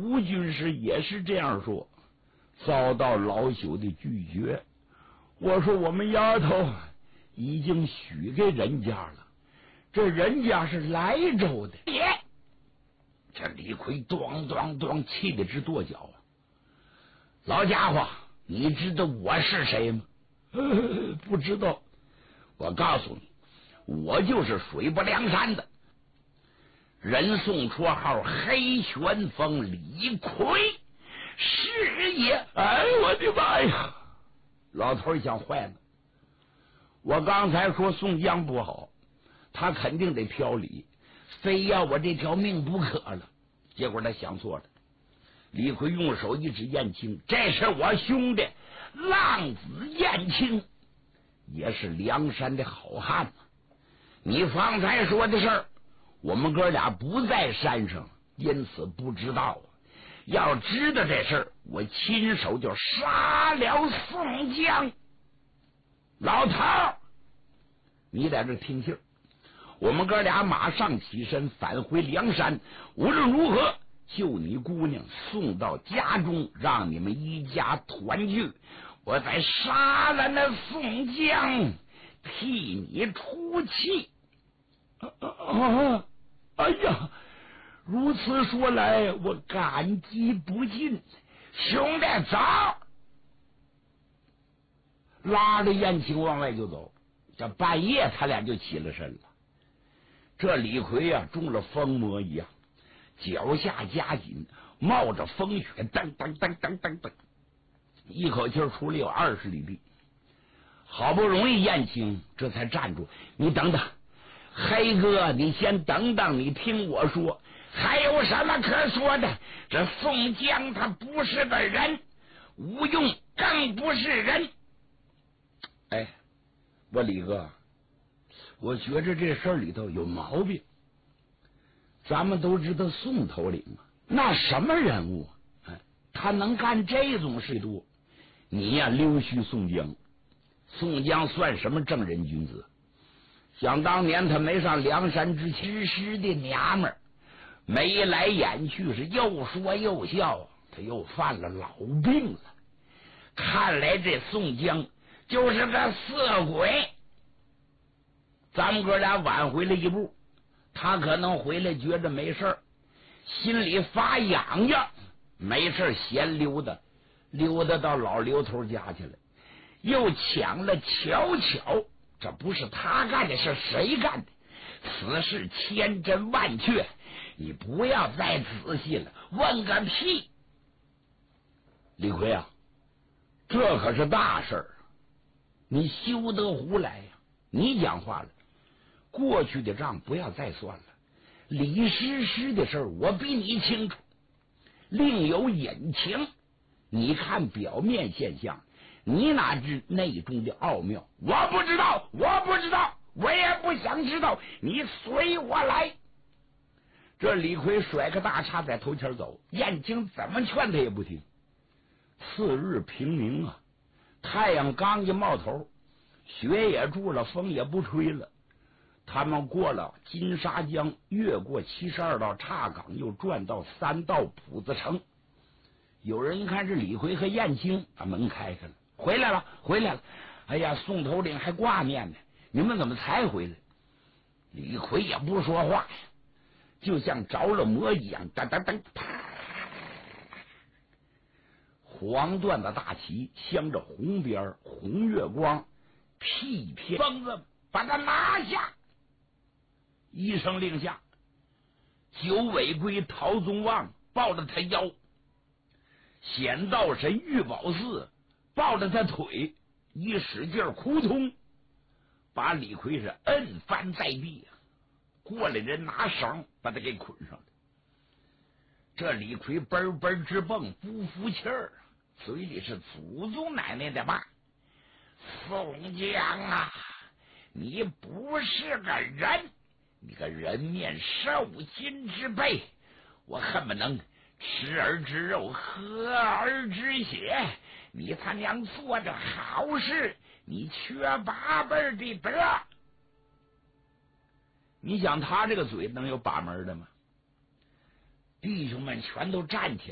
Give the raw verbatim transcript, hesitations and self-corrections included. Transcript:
吴军师也是这样说，遭到老朽的拒绝。我说我们丫头已经许给人家了，这人家是莱州的。耶！这李逵咣咣咣气得直跺脚啊！老家伙，你知道我是谁吗？呃、不知道。我告诉你，我就是水泊梁山的人，送绰号黑旋风李逵，是也。哎，我的妈呀！老头想坏了，我刚才说宋江不好，他肯定得飘李，非要我这条命不可了。结果他想错了。李逵用手一指燕青，这是我兄弟浪子燕青，也是梁山的好汉。你方才说的事儿，我们哥俩不在山上，因此不知道。要知道这事儿，我亲手就杀了宋江。老头儿，你在这听信儿，我们哥俩马上起身返回梁山，无论如何救你姑娘送到家中，让你们一家团聚。我再杀了那宋江，替你出气。啊啊！哎呀，如此说来，我感激不尽。兄弟，走！拉着燕青往外就走。这半夜，他俩就起了身了。这李逵啊，中了疯魔一样，脚下夹紧，冒着风雪，噔噔噔噔噔噔，一口气出了有二十里地。好不容易燕青这才站住。你等等，黑哥，你先等等，你听我说。还有什么可说的？这宋江他不是个人，吴用更不是人。哎，我李哥，我觉着这事儿里头有毛病。咱们都知道宋头领啊，那什么人物？哎，他能干这种事多？你呀，溜须宋江。宋江算什么正人君子？想当年他没上梁山之前，湿湿的娘们儿，眉来眼去，是又说又笑，他又犯了老病了。看来这宋江就是个色鬼。咱们哥俩晚回来一步，他可能回来觉着没事儿，心里发痒痒，没事闲溜达，溜达到老刘头家去了，又抢了巧巧。这不是他干的，是谁干的？此事千真万确，你不要再仔细了，问个屁！李逵啊，这可是大事儿，你休得胡来呀！你讲话了，过去的账不要再算了。李师师的事儿我比你清楚，另有隐情。你看表面现象，你哪知内中的奥妙？我不知道，我不知道，我也不想知道。你随我来。这李逵甩个大叉在头前走，燕青怎么劝他也不听。次日平明啊，太阳刚一冒头，雪也住了，风也不吹了。他们过了金沙江，越过七十二道岔岗，又转到三道铺子城。有人一看是李逵和燕青，把门开开了，回来了，回来了。哎呀，宋头领还挂念呢，你们怎么才回来？李逵也不说话呀，就像着了魔一样，噔噔噔，啪！黄缎的大旗镶着红边红月光，屁片疯子把他拿下。一声令下，九尾龟陶宗旺抱着他腰，显道神玉宝寺抱着他腿，一使劲扑通，把李逵是摁翻在地。过来人拿绳把他给捆上了。这李逵嘣嘣直蹦，不服气儿，嘴里是祖宗奶奶的骂：宋江啊，你不是个人，你个人面兽心之辈，我恨不能吃儿之肉，喝儿之血。你他娘做着好事，你缺八辈的德。你想他这个嘴能有把门的吗？弟兄们全都站起来。